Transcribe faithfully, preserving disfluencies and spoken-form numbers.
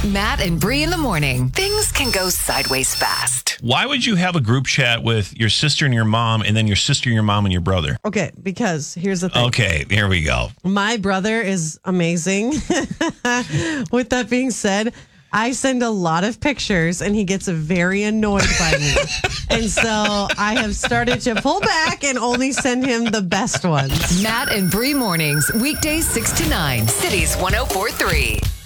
Matt and Bree in the morning. Things can go sideways fast. Why would you have a group chat with your sister and your mom and then your sister, your mom, and your brother? Okay, because here's the thing. Okay, here we go. My brother is amazing. With that being said, I send a lot of pictures and he gets very annoyed by me. And so I have started to pull back and only send him the best ones. Matt and Bree mornings, weekdays six to nine, Cities one oh four three.